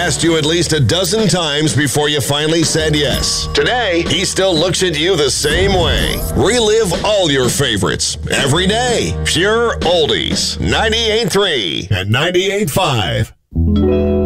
asked you at least a dozen times before you finally said yes. Today, he still looks at you the same way. Relive all your favorites every day. Pure Oldies. 98.3 and 98.5.